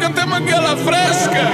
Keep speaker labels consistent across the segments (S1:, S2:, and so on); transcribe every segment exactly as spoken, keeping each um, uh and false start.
S1: que estem aquí a la fresca.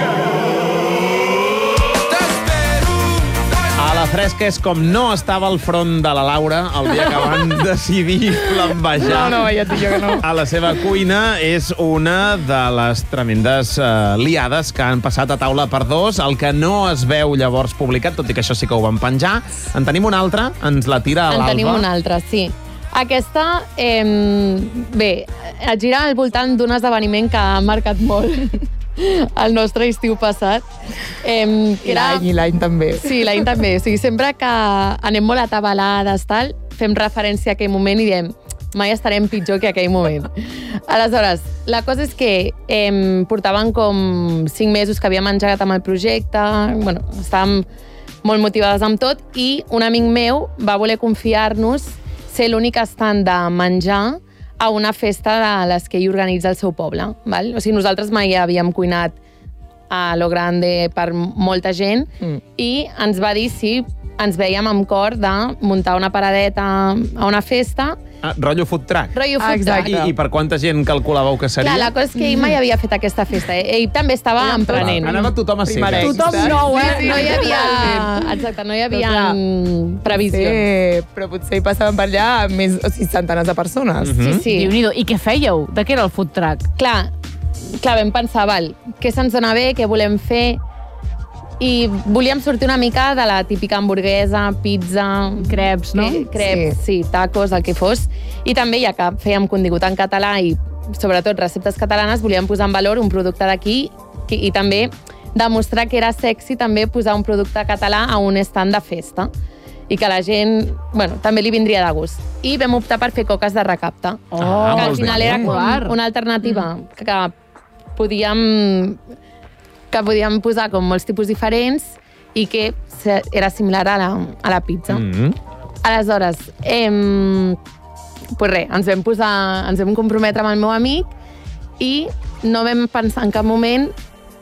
S2: A la fresca és com no estava al front de la Laura el dia que van decidir flambejar.
S3: No, no, ja et dic jo que no.
S2: A la seva cuina és una de les tremendes uh, liades que han passat a taula per dos. El que no es veu llavors publicat, tot i que això sí que ho van penjar. En tenim una altra? Ens la tira l'Alba?
S4: En tenim una altra, sí. Aquesta, eh, bé, et gira al voltant d'un esdeveniment que ha marcat molt el nostre estiu passat. Eh,
S3: I era... l'any, i l'any també.
S4: Sí, l'any també. O sigui, sempre que anem molt atabalades, tal, fem referència a aquell moment i diem mai estarem pitjor que aquell moment. Aleshores, la cosa és que eh, portaven com cinc mesos que havíem engegat amb el projecte, bueno, estàvem molt motivades amb tot, i un amic meu va voler confiar-nos ser l'únic estant de menjar a una festa de les que ell organitza al seu poble. Val? O sigui, nosaltres mai havíem cuinat a lo grande per molta gent mm. i ens va dir si ens veiem amb cor de muntar una paradeta a una festa.
S2: Ah, rotllo food truck.
S4: Rotllo food truck.
S2: I, I per quanta gent calculàveu que seria?
S4: Clar, la cosa és que ell mai havia fet aquesta festa. Ell també estava emprenent.
S2: Anava tothom a cegues.
S3: Tothom nou, eh?
S4: No hi havia... Exacte, no hi havia previsions.
S3: Sí, però potser hi passaven per allà més, o sigui, centenars de persones.
S4: Sí, sí.
S5: Déu-n'hi-do. I què fèieu? De què era el food truck?
S4: Clar, clar, vam pensar, val, què se'ns dona bé, què volem fer... I volíem sortir una mica de la típica hamburguesa, pizza...
S5: Creps, no?
S4: Eh, creps, sí. sí, tacos, el que fos. I també, ja que fèiem contingut en català i sobretot receptes catalanes, volíem posar en valor un producte d'aquí i, i també demostrar que era sexy també posar un producte català a un stand de festa i que la gent, bueno, també li vindria de gust. I vam optar per fer coques de recapte.
S2: Oh,
S4: que al final
S2: bé.
S4: era com una alternativa mm. que podíem... que podíem posar com molts tipus diferents i que era similar a la, a la pizza. Mm-hmm. Aleshores, eh, pues res, ens vam posar, ens vam comprometre amb el meu amic i no vam pensar en cap moment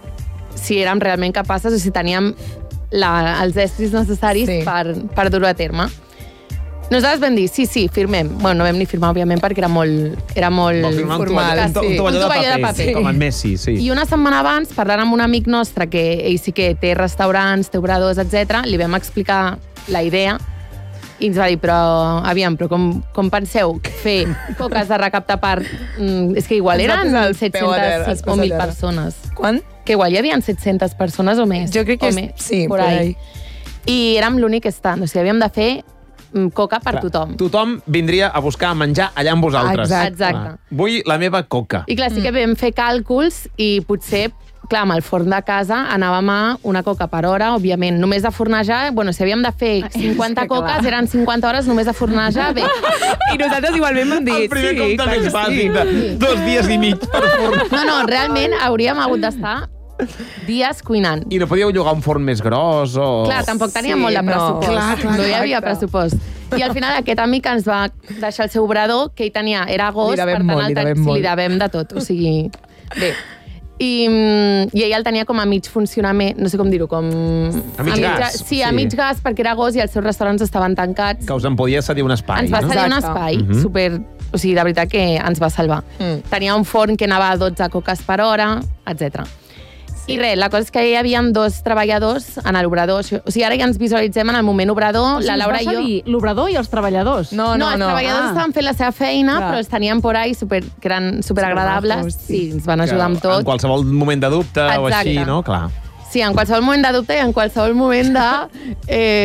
S4: si érem realment capaces o si teníem la, els estris necessaris sí. per, per dur-ho a terme. Nosaltres vam dir, sí, sí, firmem. Bueno, no vam ni firmar, òbviament, perquè era molt, era molt
S2: un
S4: formal.
S2: Un, to un, tovalló de paper, de paper. Sí. Com en Messi, sí.
S4: I una setmana abans, parlant amb un amic nostre, que ell sí que té restaurants, té obradors, etcètera, li vam explicar la idea i ens va dir, però, aviam, però com, com penseu fer coques de recaptar per... Mm, és que igual eren set-centes o mil persones.
S3: Quan?
S4: Que igual hi havia set-centes persones o més.
S3: Jo crec que és,
S4: més,
S3: sí, por ahí.
S4: I érem l'únic stand, o sigui, havíem de fer coca per
S2: clar,
S4: tothom.
S2: Tothom vindria a buscar menjar allà amb vosaltres.
S4: Exacte. Exacte.
S2: Ah, vull la meva coca.
S4: I clar, sí que vam fer càlculs i potser, clar, amb el forn de casa anàvem a una coca per hora, òbviament. Només de fornejar, bueno, si havíem de fer cinquanta sí, coques, clar. Eren cinquanta hores només de fornejar, bé.
S3: I nosaltres igualment vam dir...
S2: El primer
S3: sí,
S2: compte més bàsic de sí. dos dies i mig per forn.
S4: No, no, realment hauríem hagut d'estar dies cuinant.
S2: I no podíeu llogar un forn més gros o...
S4: Clar, tampoc teníem sí, molt de pressupost.
S3: No, clar, clar,
S4: no hi havia pressupost. I al final aquest amic ens va deixar el seu obrador, que ell tenia, era gos, per tant
S3: molt,
S4: el ten... li devem de tot. O sigui, bé. I, I ell el tenia com a mig funcionament, no sé com dir-ho, com...
S2: A mig gas.
S4: Sí, a mig gas, perquè era gos i els seus restaurants estaven tancats.
S2: Que us en podia cedir un espai,
S4: Ens va
S2: no?
S4: cedir un espai,
S2: uh -huh.
S4: super... O sigui, de veritat que ens va salvar. Mm. Tenia un forn que anava a dotze coques per hora, etcètera. I res, la cosa és que hi havia dos treballadors en l'obrador. O sigui, ara ja ens visualitzem en el moment obrador,
S5: o sigui,
S4: la Laura i jo...
S5: L'obrador i els treballadors?
S4: No, no, no. Els
S3: no.
S4: treballadors ah. estaven fent la seva feina, clar. Però els tenien por ahí, super, que eren superagradables. Sí, ens van ajudar amb tot.
S2: En qualsevol moment de dubte Exacte. o així, no? Clar.
S4: Sí, en qualsevol moment de dubte i en qualsevol moment de... Eh,